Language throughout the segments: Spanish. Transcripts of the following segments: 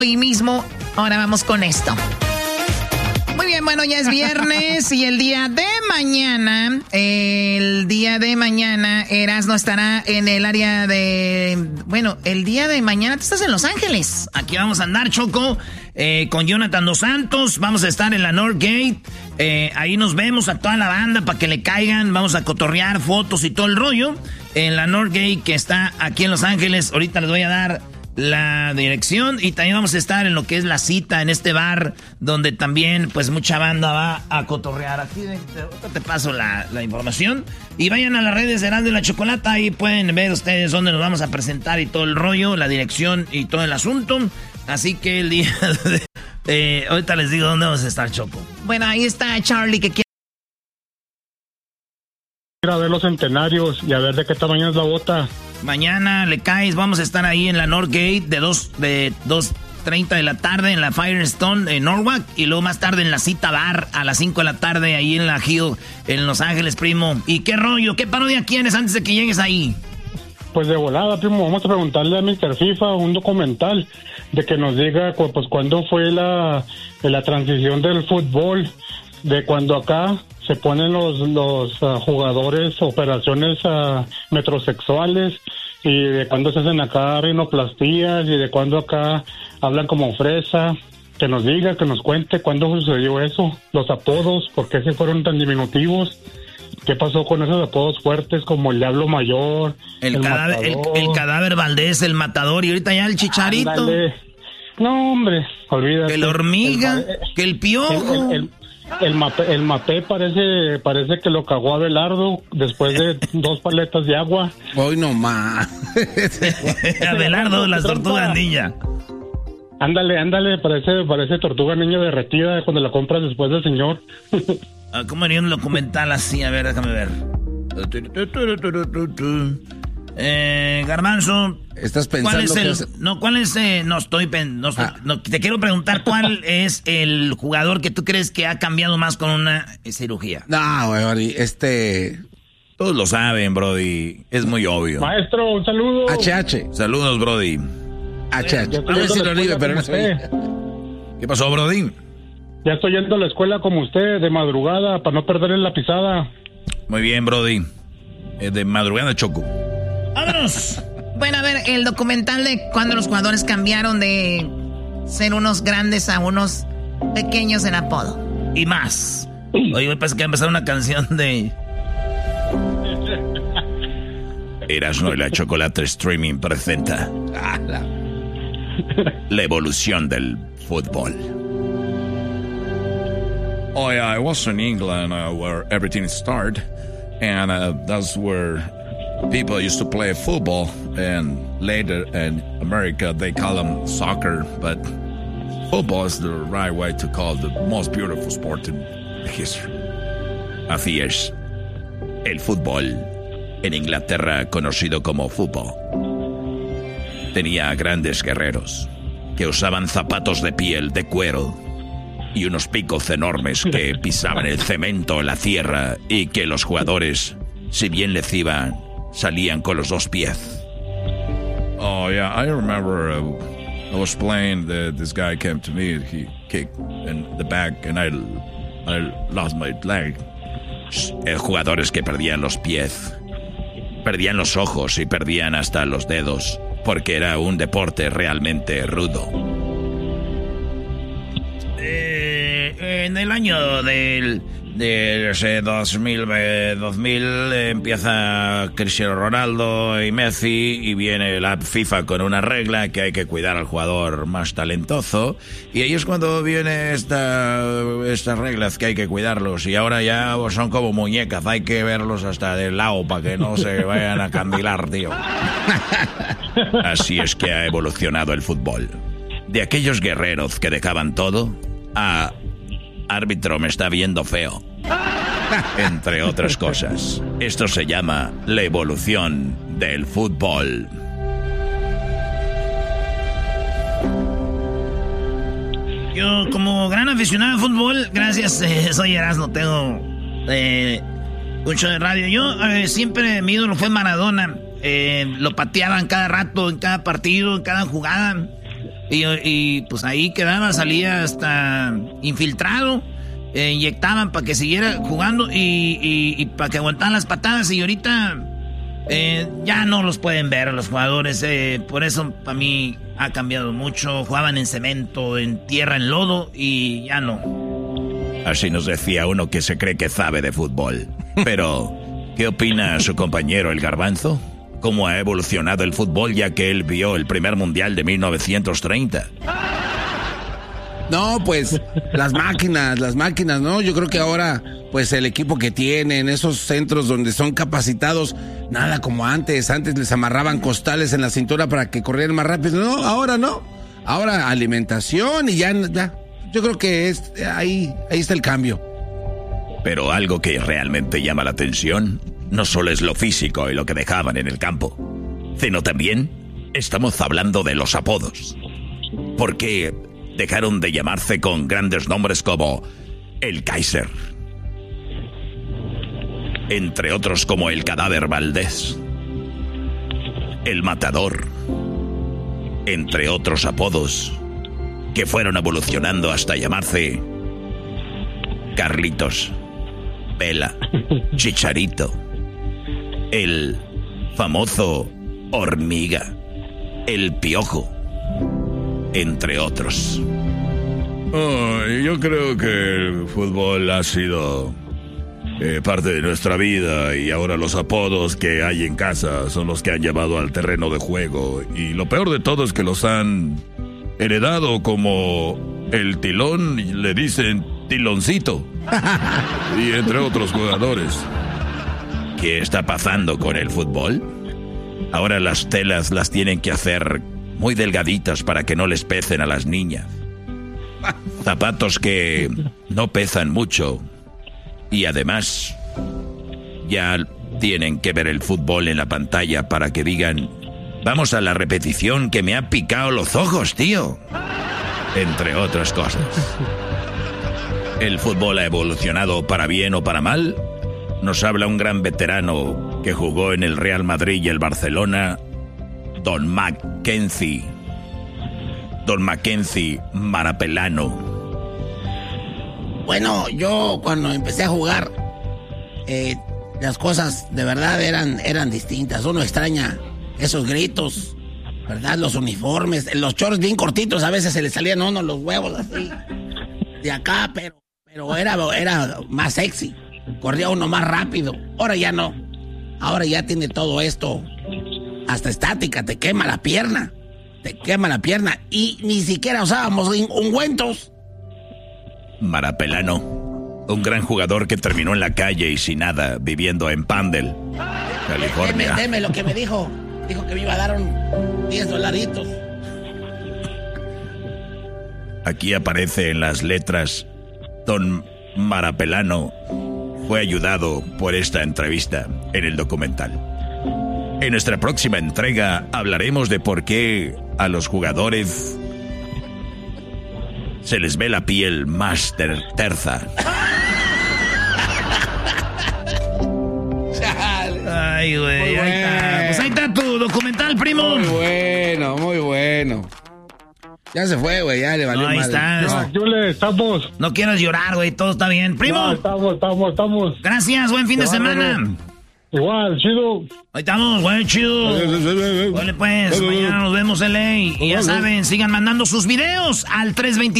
Hoy mismo, ahora vamos con esto. Muy bien, bueno, ya es viernes y el día de mañana, Erasmo estará en el área de... Bueno, el día de mañana tú estás en Los Ángeles. Aquí vamos a andar, Choco, con Jonathan Dos Santos. Vamos a estar en la Northgate. Ahí nos vemos a toda la banda para que le caigan. Vamos a cotorrear fotos y todo el rollo. En la Northgate, que está aquí en Los Ángeles. Ahorita les voy a dar la dirección y también vamos a estar en lo que es la cita en este bar donde también pues mucha banda va a cotorrear. Aquí te paso la información y vayan a las redes de Erasmo y la Chocolata, ahí pueden ver ustedes dónde nos vamos a presentar y todo el rollo, la dirección y todo el asunto. Así que el día de, ahorita les digo dónde vamos a estar, Choco. Bueno, ahí está Charlie que quiere ir a ver los centenarios y a ver de qué tamaño es la bota. Mañana le caes, vamos a estar ahí en la Northgate de 2:30 de la tarde en la Firestone en Norwalk y luego más tarde en la Cita Bar a las 5 de la tarde ahí en la Hill en Los Ángeles, primo. ¿Y qué rollo? ¿Qué parodia quieres antes de que llegues ahí? Pues de volada, primo, vamos a preguntarle a Mr. FIFA un documental de que nos diga pues cuándo fue la transición del fútbol, de cuando acá se ponen los jugadores operaciones metrosexuales y de cuando se hacen acá rinoplastías y de cuando acá hablan como fresa. Que nos diga, que nos cuente cuándo sucedió eso, los apodos, por qué se fueron tan diminutivos, qué pasó con esos apodos fuertes como el Diablo Mayor, el cadáver Valdés, el Matador y ahorita ya el Chicharito. Ándale. No, hombre, olvídate. Que la hormiga, que el Piojo. El Mapé parece que lo cagó Abelardo después de 2 paletas de agua. Hoy no más. Abelardo, las tortugas ninja. Ándale, parece tortuga niña derretida cuando la compras después del señor. ¿Cómo haría un documental así? A ver, déjame ver. Garbanzo, ¿estás pensando te quiero preguntar cuál es el jugador que tú crees que ha cambiado más con una cirugía? No, güey, todos lo saben, Brody, es muy obvio. Maestro, un saludo. HH. Saludos, Brody. HH. ¿Qué pasó, Brody? Ya estoy yendo a la escuela como usted, de madrugada, para no perder la pisada. Muy bien, Brody. De madrugada, Choco. ¡Vámonos! Bueno, a ver, el documental de cuando los jugadores cambiaron de ser unos grandes a unos pequeños en apodo. Y más. Oye, me parece que va a empezar una canción de... Erasmo y la Chocolate Streaming presenta la evolución del fútbol. Oh yeah, I was in England where everything started, and that's where people used to play football, and later in America they call them soccer, but football is the right way to call the most beautiful sport in history. Así es. El fútbol en Inglaterra, conocido como fútbol, tenía grandes guerreros que usaban zapatos de piel de cuero y unos picos enormes que pisaban el cemento, la tierra, y que los jugadores, si bien les iban, salían con los 2 pies. Oh yeah, I remember I was playing. This guy came to me. He kicked in the back, and I lost my leg. Jugadores que perdían los pies, perdían los ojos y perdían hasta los dedos, porque era un deporte realmente rudo. En el año del 2000 empieza Cristiano Ronaldo y Messi y viene la FIFA con una regla que hay que cuidar al jugador más talentoso, y ahí es cuando viene estas reglas que hay que cuidarlos, y ahora ya son como muñecas, hay que verlos hasta del lado para que no se vayan a candilar, tío. Así es que ha evolucionado el fútbol. De aquellos guerreros que dejaban todo a árbitro me está viendo feo, entre otras cosas. Esto se llama la evolución del fútbol. Yo, como gran aficionado al fútbol, gracias, soy Erasmo, tengo un show de radio. Yo siempre, mi ídolo fue Maradona. Lo pateaban cada rato, en cada partido, en cada jugada. Y pues ahí quedaba, salía hasta infiltrado. Inyectaban para que siguiera jugando y para que aguantaran las patadas. Y ahorita ya no los pueden ver a los jugadores. Por eso para mí ha cambiado mucho. Jugaban en cemento, en tierra, en lodo y ya no. Así nos decía uno que se cree que sabe de fútbol. Pero, ¿qué opina su compañero el Garbanzo? ¿Cómo ha evolucionado el fútbol ya que él vio el primer mundial de 1930? No, pues las máquinas, ¿no? Yo creo que ahora, pues el equipo que tienen, esos centros donde son capacitados, nada como antes. Antes les amarraban costales en la cintura para que corrieran más rápido. No, ahora no. Ahora alimentación y ya. Yo creo que ahí está el cambio. Pero algo que realmente llama la atención no solo es lo físico y lo que dejaban en el campo, sino también estamos hablando de los apodos. ¿Por qué dejaron de llamarse con grandes nombres como el Kaiser? Entre otros como el Cadáver Valdés, el Matador, entre otros apodos que fueron evolucionando hasta llamarse Carlitos, Vela, Chicharito, el famoso Hormiga, el Piojo, entre otros. Yo creo que el fútbol ha sido parte de nuestra vida y ahora los apodos que hay en casa son los que han llevado al terreno de juego. Y lo peor de todo es que los han heredado, como el Tilón, le dicen Tiloncito. Y entre otros jugadores. ¿Qué está pasando con el fútbol? Ahora las telas las tienen que hacer muy delgaditas para que no les pesen a las niñas. Zapatos que no pesan mucho. Y además, ya tienen que ver el fútbol en la pantalla para que digan: vamos a la repetición que me ha picado los ojos, tío. Entre otras cosas. ¿El fútbol ha evolucionado para bien o para mal? Nos habla un gran veterano que jugó en el Real Madrid y el Barcelona, Don Mackenzie. Don Mackenzie Marapelano. Bueno, yo cuando empecé a jugar, las cosas de verdad eran distintas. Uno extraña esos gritos, ¿verdad? Los uniformes, los shorts bien cortitos, a veces se le salían a uno los huevos así, de acá, pero era más sexy. Corría uno más rápido. Ahora ya no. Ahora ya tiene todo esto. Hasta estática, te quema la pierna. Y ni siquiera usábamos ungüentos. Marapelano, un gran jugador que terminó en la calle y sin nada, viviendo en Pandel, California. Deme lo que me dijo. Dijo que me iba a dar $10. Aquí aparece en las letras: Don Marapelano fue ayudado por esta entrevista en el documental. En nuestra próxima entrega hablaremos de por qué a los jugadores se les ve la piel más tersa. Ay, güey, ahí está. Pues ahí está tu documental, primo. Muy bueno. Ya se fue, güey, ya le valió ahí madre. está. Yo le estamos. No quieras llorar, güey, todo está bien. Primo. No, estamos. Gracias, buen fin de semana. Igual, chido. Ahí estamos, güey, chido. Vale, pues, mañana nos vemos, LA. Y ya saben, sigan mandando sus videos al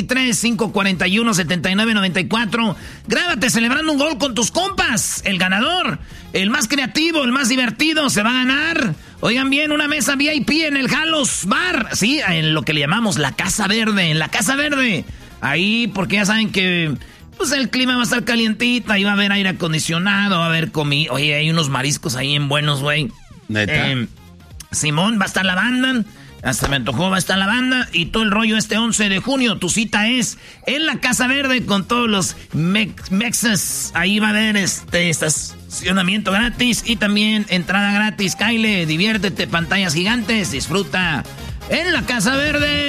323-541-7994. Grábate celebrando un gol con tus compas. El ganador, el más creativo, el más divertido, se va a ganar. Oigan bien, una mesa VIP en el Halos Bar. Sí, en lo que le llamamos la Casa Verde. En la Casa Verde. Ahí, porque ya saben que pues el clima va a estar calientito, ahí va a haber aire acondicionado, va a haber comida. Oye, hay unos mariscos ahí en buenos, güey. ¿Neta? Simón, va a estar la banda. Hasta me antojó, va a estar la banda. Y todo el rollo este 11 de junio. Tu cita es en la Casa Verde con todos los mexas. Ahí va a haber estacionamiento gratis y también entrada gratis. Kyle, diviértete, pantallas gigantes, disfruta en la Casa Verde.